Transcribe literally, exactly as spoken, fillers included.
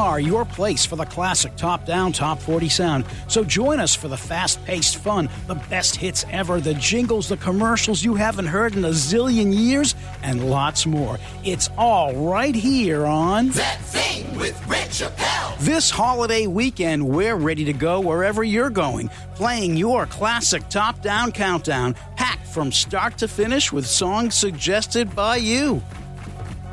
are your place for the classic top-down, top forty sound. So join us for the fast-paced fun, the best hits ever, the jingles, the commercials you haven't heard in a zillion years, and lots more. It's all right here on That Thing with Red Chappelle. This holiday weekend, we're ready to go wherever you're going, playing your classic top-down countdown, packed from start to finish with songs suggested by you.